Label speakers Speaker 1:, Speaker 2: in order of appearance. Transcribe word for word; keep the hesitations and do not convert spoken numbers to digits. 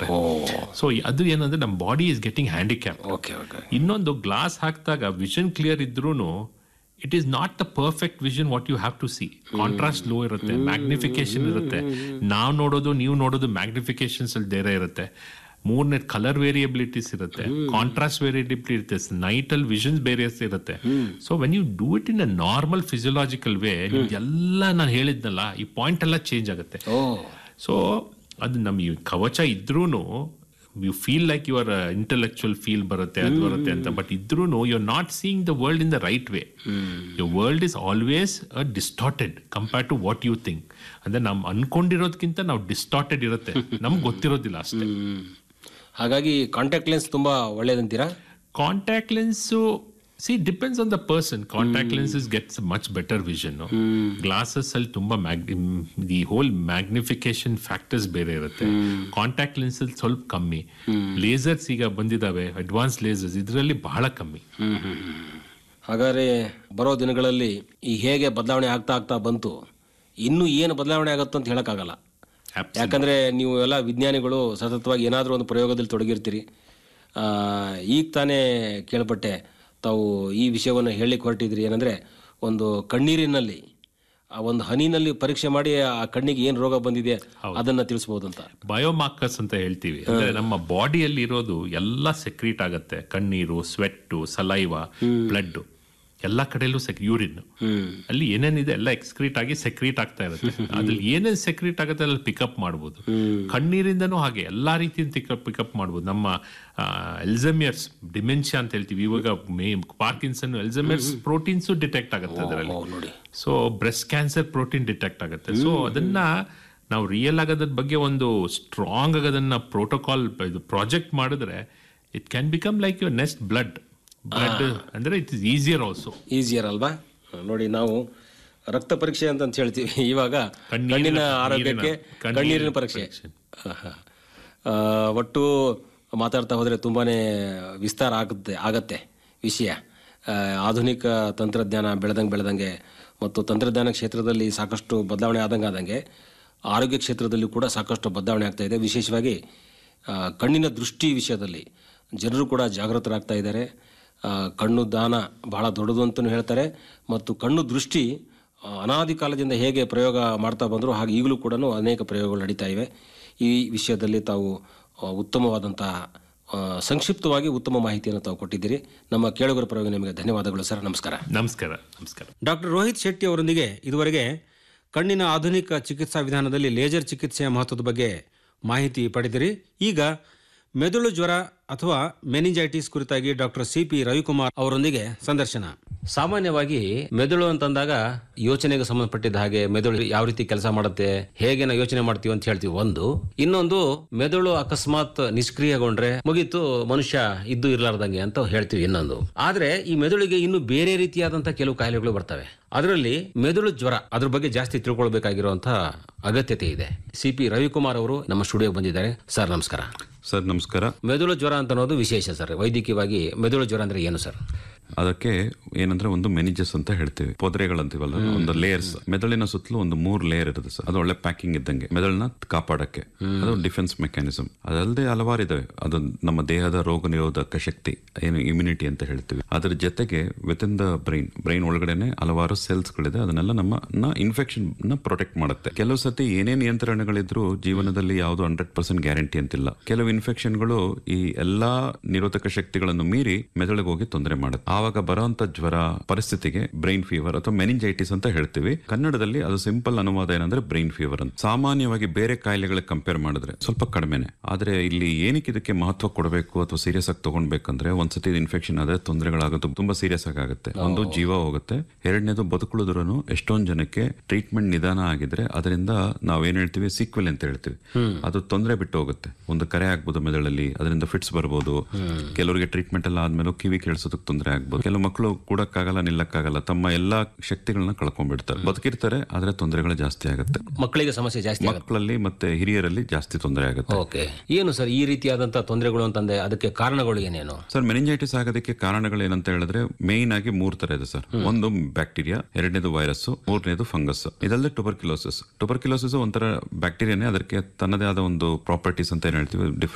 Speaker 1: So ಅದು ಏನಂದ್ರೆ ನಮ್ಮ ಬಾಡಿ ಇಸ್ ಗೆಟಿಂಗ್ ಹ್ಯಾಂಡಿಕ್ಯಾಪ್. ಇನ್ನೊಂದು ಗ್ಲಾಸ್ ಹಾಕಿದಾಗ ವಿಷನ್ ಕ್ಲಿಯರ್ ಇದ್ರೂ it is not the perfect vision what you have to C. Contrast low ಇರುತ್ತೆ, ಮ್ಯಾಗ್ನಿಫಿಕೇಶನ್ ಇರುತ್ತೆ. ನಾವು ನೋಡೋದು ನೀವು ನೋಡೋದು ಮ್ಯಾಗ್ನಿಫಿಕೇಶನ್ಸ್ ಅಲ್ಲಿ ಬೇರೆ ಇರುತ್ತೆ. ಮೂರನೇ ಕಲರ್ ವೇರಿಯಬಿಲಿಟೀಸ್ ಇರುತ್ತೆ, ಕಾಂಟ್ರಾಸ್ಟ್ ವೇರಿಯಬಿಲಿಟಿ ಇರುತ್ತೆ, ನೈಟ್ ಅಲ್ಲಿ ವಿಷನ್ಸ್ ಬೇರೆ ಇರುತ್ತೆ. So when you do it in a normal physiological way, ಎಲ್ಲ ನಾನು ಹೇಳಿದ್ನಲ್ಲ ಈ ಪಾಯಿಂಟ್ ಎಲ್ಲ ಚೇಂಜ್ ಆಗುತ್ತೆ. ಸೊ ಅದು ನಮ್ಗೆ ಕವಚ ಇದ್ರೂನು you feel like your intellectual feel ಬರುತ್ತೆ, ಅದು ಬರುತ್ತೆ ಅಂತ. ಬಟ್ ಇದ್ರೂ you are not seeing the world in the right way. Your world is always a distorted compared to what you think. ಅಂದ್ರೆ ನಾವು ಅನ್ಕೊಂಡಿರೋದಕ್ಕಿಂತ ನಾವು ಡಿಸ್ಟಾರ್ಟೆಡ್ ಇರುತ್ತೆ, ನಮ್ಗೆ ಗೊತ್ತಿರೋದಿಲ್ಲ ಅಷ್ಟೇ.
Speaker 2: ಹಾಗಾಗಿ ಕಾಂಟ್ಯಾಕ್ಟ್ ಲೆನ್ಸ್ ತುಂಬಾ ಒಳ್ಳೇದಂತೀರಾ?
Speaker 1: Contact lens C depends on the person. Contact lenses gets much better vision. Glasses ಅಲ್ಲಿ ತುಂಬಾ ದಿ ಹೋಲ್ ಮ್ಯಾಗ್ನಿಫಿಕೇಶನ್ ಫ್ಯಾಕ್ಟರ್ಸ್ ಬೇರೆ ಇರುತ್ತೆ. ಕಾಂಟ್ಯಾಕ್ಟ್ ಲೆನ್ಸ್ ಅಲ್ಲಿ ಸ್ವಲ್ಪ ಕಮ್ಮಿ. ಲೇಸರ್ಸ್ ಈಗ ಬಂದಿದ್ದಾವೆ, ಅಡ್ವಾನ್ಸ್ ಲೇಸರ್ಸ್, ಇದರಲ್ಲಿ ಬಹಳ ಕಮ್ಮಿ.
Speaker 2: ಹಾಗಾದ್ರೆ ಬರೋ ದಿನಗಳಲ್ಲಿ ಈ ಹೇಗೆ ಬದಲಾವಣೆ ಆಗ್ತಾ ಆಗ್ತಾ ಬಂತು, ಇನ್ನೂ ಏನು ಬದಲಾವಣೆ ಆಗುತ್ತೋ ಅಂತ ಹೇಳಕ್ಕಾಗಲ್ಲ. ಯಾಕಂದ್ರೆ ನೀವು ಎಲ್ಲ ವಿಜ್ಞಾನಿಗಳು ಸತತವಾಗಿ ಏನಾದರೂ ಒಂದು ಪ್ರಯೋಗದಲ್ಲಿ ತೊಡಗಿರ್ತೀರಿ. ಈಗ ತಾನೇ ಕೇಳ್ಪಟ್ಟೆ ತಾವು ಈ ವಿಷಯವನ್ನು ಹೇಳಲಿಕ್ಕೆ ಹೊರಟಿದ್ರಿ. ಏನಂದರೆ ಒಂದು ಕಣ್ಣೀರಿನಲ್ಲಿ ಆ ಒಂದು ಹನಿನಲ್ಲಿ ಪರೀಕ್ಷೆ ಮಾಡಿ ಆ ಕಣ್ಣಿಗೆ ಏನು ರೋಗ ಬಂದಿದೆ ಅದನ್ನು ತಿಳಿಸ್ಬೋದು ಅಂತ.
Speaker 1: ಬಯೋಮಾರ್ಕರ್ಸ್ ಅಂತ ಹೇಳ್ತೀವಿ. ಅಂದರೆ ನಮ್ಮ ಬಾಡಿಯಲ್ಲಿ ಇರೋದು ಎಲ್ಲ ಸೆಕ್ರೀಟ್ ಆಗುತ್ತೆ. ಕಣ್ಣೀರು, ಸ್ವೆಟ್ಟು, ಸಲೈವಾ, ಬ್ಲಡ್ ಎಲ್ಲ ಕಡೆಯಲ್ಲೂ ಸೆಕ್ ಯೂರಿನ್ ಅಲ್ಲಿ ಏನೇನಿದೆ ಎಲ್ಲ ಎಕ್ಸ್ಕ್ರೀಟ್ ಆಗಿ ಸೆಕ್ರೀಟ್ ಆಗ್ತಾ ಇರುತ್ತೆ. ಅದ್ರಲ್ಲಿ ಏನೇನು ಸೆಕ್ರೀಟ್ ಆಗುತ್ತೆ ಅಲ್ಲಿ ಪಿಕಪ್ ಮಾಡ್ಬೋದು. ಕಣ್ಣೀರಿಂದನೂ ಹಾಗೆ ಎಲ್ಲಾ ರೀತಿಯಿಂದ ಪಿಕಪ್ ಮಾಡ್ಬೋದು. ನಮ್ಮ ಎಲ್ಝಮಿಯರ್ಸ್ ಡಿಮೆನ್ಷಿಯಾ ಅಂತ ಹೇಳ್ತೀವಿ, ಇವಾಗ ಮೇ ಪಾರ್ಕಿನ್ಸನ್ ಎಲ್ಝಮಿಯರ್ಸ್ ಪ್ರೋಟೀನ್ಸು ಡಿಟೆಕ್ಟ್ ಆಗುತ್ತೆ ಅದರಲ್ಲಿ. So breast cancer protein detect ಆಗುತ್ತೆ. ಸೊ ಅದನ್ನ ನಾವು ರಿಯಲ್ ಆಗೋದ್ರ ಬಗ್ಗೆ ಒಂದು ಸ್ಟ್ರಾಂಗ್ ಆಗೋದನ್ನ ಪ್ರೋಟೋಕಾಲ್ ಪ್ರಾಜೆಕ್ಟ್ ಮಾಡಿದ್ರೆ it can become like your next blood. ಅಂದ್ರೆ it is easier also.
Speaker 2: Easier ಅಲ್ವಾ? ನೋಡಿ, ನಾವು ರಕ್ತ ಪರೀಕ್ಷೆ ಅಂತ ಹೇಳ್ತೀವಿ, ಇವಾಗ ಕಣ್ಣಿನ ಆರೋಗ್ಯಕ್ಕೆ ಕಣ್ಣೀರಿನ ಪರೀಕ್ಷೆ. ಒಟ್ಟು ಮಾತಾಡ್ತಾ ಹೋದರೆ ತುಂಬಾನೇ ವಿಸ್ತಾರ ಆಗುತ್ತೆ ಆಗತ್ತೆ ವಿಷಯ. ಆಧುನಿಕ ತಂತ್ರಜ್ಞಾನ ಬೆಳೆದಂಗೆ ಬೆಳೆದಂಗೆ ಮತ್ತು ತಂತ್ರಜ್ಞಾನ ಕ್ಷೇತ್ರದಲ್ಲಿ ಸಾಕಷ್ಟು ಬದಲಾವಣೆ ಆದಂಗೆ ಆದಂಗೆ ಆರೋಗ್ಯ ಕ್ಷೇತ್ರದಲ್ಲಿ ಕೂಡ ಸಾಕಷ್ಟು ಬದಲಾವಣೆ ಆಗ್ತಾ ಇದೆ. ವಿಶೇಷವಾಗಿ ಕಣ್ಣಿನ ದೃಷ್ಟಿ ವಿಷಯದಲ್ಲಿ ಜನರು ಕೂಡ ಜಾಗೃತರಾಗ್ತಾ ಇದ್ದಾರೆ. ಕಣ್ಣು ದಾನ ಬಹಳ ದೊಡ್ಡದು ಅಂತಲೂ ಹೇಳ್ತಾರೆ. ಮತ್ತು ಕಣ್ಣು ದೃಷ್ಟಿ ಅನಾದಿ ಕಾಲದಿಂದ ಹೇಗೆ ಪ್ರಯೋಗ ಮಾಡ್ತಾ ಬಂದರೂ ಹಾಗೆ ಈಗಲೂ ಕೂಡ ಅನೇಕ ಪ್ರಯೋಗಗಳು ನಡೀತಾ ಇವೆ. ಈ ವಿಷಯದಲ್ಲಿ ತಾವು ಉತ್ತಮವಾದಂತಹ ಸಂಕ್ಷಿಪ್ತವಾಗಿ ಉತ್ತಮ ಮಾಹಿತಿಯನ್ನು ತಾವು ಕೊಟ್ಟಿದ್ದೀರಿ. ನಮ್ಮ ಕೇಳುಗರ ಪರವಾಗಿ ನಿಮಗೆ ಧನ್ಯವಾದಗಳು ಸರ್. ನಮಸ್ಕಾರ.
Speaker 1: ನಮಸ್ಕಾರ. ನಮಸ್ಕಾರ.
Speaker 2: ಡಾಕ್ಟರ್ ರೋಹಿತ್ ಶೆಟ್ಟಿ ಅವರೊಂದಿಗೆ ಇದುವರೆಗೆ ಕಣ್ಣಿನ ಆಧುನಿಕ ಚಿಕಿತ್ಸಾ ವಿಧಾನದಲ್ಲಿ ಲೇಸರ್ ಚಿಕಿತ್ಸೆಯ ಮಹತ್ವದ ಬಗ್ಗೆ ಮಾಹಿತಿ ಪಡೆದಿರಿ. ಈಗ ಮೆದುಳು ಜ್ವರ ಅಥವಾ ಮೆನಿಂಜೈಟಿಸ್ ಕುರಿತಾಗಿ ಡಾಕ್ಟರ್ ಸಿ ಪಿ ರವಿಕುಮಾರ್ ಅವರೊಂದಿಗೆ ಸಂದರ್ಶನ. ಸಾಮಾನ್ಯವಾಗಿ ಮೆದುಳು ಅಂತಂದಾಗ ಯೋಚನೆಗೆ ಸಂಬಂಧಪಟ್ಟಿದ್ದ ಹಾಗೆ ಮೆದುಳು ಯಾವ ರೀತಿ ಕೆಲಸ ಮಾಡುತ್ತೆ, ಹೇಗೆ ನಾವು ಯೋಚನೆ ಮಾಡ್ತೀವಿ ಅಂತ ಹೇಳ್ತೀವಿ ಒಂದು. ಇನ್ನೊಂದು, ಮೆದುಳು ಅಕಸ್ಮಾತ್ ನಿಷ್ಕ್ರಿಯಗೊಂಡ್ರೆ ಮುಗೀತು, ಮನುಷ್ಯ ಇದ್ದು ಇರ್ಲಾರ್ದಂಗೆ ಅಂತ ಹೇಳ್ತೀವಿ ಇನ್ನೊಂದು. ಆದ್ರೆ ಈ ಮೆದುಳಿಗೆ ಇನ್ನು ಬೇರೆ ರೀತಿಯಾದಂತಹ ಕೆಲವು ಕಾಯಿಲೆಗಳು ಬರ್ತವೆ. ಅದರಲ್ಲಿ ಮೆದುಳು ಜ್ವರ, ಅದ್ರ ಬಗ್ಗೆ ಜಾಸ್ತಿ ತಿಳ್ಕೊಳ್ಬೇಕಾಗಿರುವಂತಹ ಅಗತ್ಯತೆ ಇದೆ. ಸಿ ಪಿ ರವಿಕುಮಾರ್ ಅವರು ನಮ್ಮ ಸ್ಟುಡಿಯೋ ಬಂದಿದ್ದಾರೆ. ಸರ್ ನಮಸ್ಕಾರ.
Speaker 3: ಸರ್ ನಮಸ್ಕಾರ.
Speaker 2: ಮೆದುಳು ಜ್ವರ ಅಂತ ಅನ್ನೋದು ವಿಶೇಷ ಸರ್. ವೈದ್ಯಕೀಯವಾಗಿ ಮೆದುಳು ಜ್ವರ ಅಂದ್ರೆ ಏನು ಸರ್?
Speaker 3: ಅದಕ್ಕೆ ಏನಂದ್ರೆ ಒಂದು ಮೆನಿಜಸ್ ಅಂತ ಹೇಳ್ತೀವಿ, ಪೊದರೆಗಳಂತೀವಲ್ಲ, ಒಂದು ಲೇಯರ್ಸ್. ಮೆದುಳಿನ ಸುತ್ತಲೂ ಒಂದು ಮೂರ್ ಲೇಯರ್ ಇರುತ್ತೆ ಸರ್. ಅದು ಒಳ್ಳೆ ಪ್ಯಾಕಿಂಗ್ ಇದ್ದಂಗೆ ಮೆದುಳನ್ನ ಕಾಪಾಡಕ್ಕೆ. ಅದು ಡಿಫೆನ್ಸ್ ಮೆಕ್ಯಾನಿಸಮ್. ಅದಲ್ಲದೆ ಹಲವಾರು ಇದಾವೆ. ಅದು ನಮ್ಮ ದೇಹದ ರೋಗ ನಿರೋಧಕ ಶಕ್ತಿ, ಏನು ಇಮ್ಯುನಿಟಿ ಅಂತ ಹೇಳ್ತೀವಿ. ಅದ್ರ ಜೊತೆಗೆ with in the brain brain ಒಳಗಡೆನೆ ಹಲವಾರು ಸೆಲ್ಸ್ ಗಳಿದೆ. ಅದನ್ನೆಲ್ಲ ನಮ್ಮನ್ನ ಇನ್ಫೆಕ್ಷನ್ ನ ಪ್ರೊಟೆಕ್ಟ್ ಮಾಡುತ್ತೆ. ಕೆಲವು ಸತಿ ಏನೇ ನಿಯಂತ್ರಣಗಳಿದ್ರು ಜೀವನದಲ್ಲಿ ಯಾವುದು ಹಂಡ್ರೆಡ್ ಪರ್ಸೆಂಟ್ ಗ್ಯಾರಂಟಿ ಅಂತಿಲ್ಲ. ಕೆಲವು ಇನ್ಫೆಕ್ಷನ್ಗಳು ಈ ಎಲ್ಲಾ ನಿರೋಧಕ ಶಕ್ತಿಗಳನ್ನು ಮೀರಿ ಮೆದುಳಿಗೆ ಹೋಗಿ ತೊಂದರೆ ಮಾಡುತ್ತೆ. ಆವಾಗ ಬರುವಂತ ಜ್ವರ ಪರಿಸ್ಥಿತಿಗೆ ಬ್ರೈನ್ ಫೀವರ್ ಅಥವಾ ಮೆನಿಂಜೈಟಿಸ್ ಅಂತ ಹೇಳ್ತೀವಿ. ಕನ್ನಡದಲ್ಲಿ ಅದು ಸಿಂಪಲ್ ಅನುವಾದ ಏನಂದ್ರೆ ಬ್ರೈನ್ ಫೀವರ್ ಅಂತ. ಸಾಮಾನ್ಯವಾಗಿ ಬೇರೆ ಕಾಯಿಲೆಗಳಿಗೆ ಕಂಪೇರ್ ಮಾಡಿದ್ರೆ ಸ್ವಲ್ಪ ಕಡಿಮೆನೆ. ಆದ್ರೆ ಇಲ್ಲಿ ಏನಕ್ಕೆ ಇದಕ್ಕೆ ಮಹತ್ವ ಕೊಡಬೇಕು ಅಥವಾ ಸೀರಿಯಸ್ ಆಗಿ ತಗೊಂಡ್ಬೇಕಂದ್ರೆ, ಒಂದ್ಸತಿ ಇನ್ಫೆಕ್ಷನ್ ಆದ್ರೆ ತೊಂದರೆಗಳಾಗುತ್ತೆ, ತುಂಬಾ ಸೀರಿಯಸ್ ಆಗಿ ಆಗುತ್ತೆ. ಒಂದು, ಜೀವ ಹೋಗುತ್ತೆ. ಎರಡನೇದು, ಬದುಕುಳಿದ್ರು ಎಷ್ಟೊಂದ್ ಜನಕ್ಕೆ ಟ್ರೀಟ್ಮೆಂಟ್ ನಿಧಾನ ಆಗಿದ್ರೆ ಅದರಿಂದ ನಾವೇನ್ ಹೇಳ್ತೀವಿ ಸೀಕ್ವೆಲ್ ಅಂತ ಹೇಳ್ತೀವಿ, ಅದು ತೊಂದರೆ ಬಿಟ್ಟು ಹೋಗುತ್ತೆ. ಒಂದು ಕರೆ ಆಗ್ಬೋದು ಮೆದುಳಲ್ಲಿ, ಅದರಿಂದ ಫಿಟ್ಸ್ ಬರ್ಬೋದು. ಕೆಲವರಿಗೆ ಟ್ರೀಟ್ಮೆಂಟ್ ಎಲ್ಲ ಆದ್ಮೇಲೆ ಕಿವಿ ಕೇಳಿಸೋದಕ್ಕೆ ತೊಂದರೆ ಆಗ್ಬೋದು. ಕೆಲವು ಮಕ್ಕಳು ಕೂಡಕ್ಕಾಗಲ್ಲ, ನಿಲ್ಲಕ್ಕಾಗಲ್ಲ, ತಮ್ಮ ಎಲ್ಲಾ ಶಕ್ತಿಗಳನ್ನ ಕಳ್ಕೊಂಡ್ಬಿಡ್ತಾರೆ. ಬದುಕಿರ್ತಾರೆ ಆದ್ರೆ ತೊಂದರೆಗಳು ಜಾಸ್ತಿ ಆಗುತ್ತೆ.
Speaker 2: ಮಕ್ಕಳಿಗೆ ಸಮಸ್ಯೆ ಜಾಸ್ತಿ,
Speaker 3: ಮಕ್ಕಳಲ್ಲಿ ಮತ್ತೆ ಹಿರಿಯರಲ್ಲಿ ಜಾಸ್ತಿ ತೊಂದರೆ ಆಗುತ್ತೆ.
Speaker 2: ಓಕೆ, ಏನು ಸರ್ ಈ ರೀತಿಯಾದಂತಹ ತೊಂದರೆಗಳು ಅಂತಂದ್ರೆ ಅದಕ್ಕೆ ಕಾರಣಗಳು ಏನೇನು
Speaker 3: ಸರ್? ಮೆನಿಂಜೈಟಿಸ್ ಆಗೋದಕ್ಕೆ ಕಾರಣಗಳು ಏನಂತ ಹೇಳಿದ್ರೆ ಮೇನ್ ಆಗಿ ಮೂರ್ ತರ ಇದೆ ಸರ್. ಒಂದು ಬ್ಯಾಕ್ಟೀರಿಯಾ, ಎರಡನೇದು ವೈರಸ್, ಮೂರನೇದು ಫಂಗಸ್. ಇದಲ್ಲದೆ ಟುಬರ್ಕ್ಯುಲೋಸಿಸ್. ಟುಬರ್ಕ್ಯುಲೋಸಿಸ್ ಒಂಥರ ಬ್ಯಾಕ್ಟೀರಿಯಾನೇ, ಅದಕ್ಕೆ ತನ್ನದೇ ಆದ ಒಂದು ಪ್ರಾಪರ್ಟೀಸ್ ಅಂತ ಏನ್ ಹೇಳ್ತೀವಿ,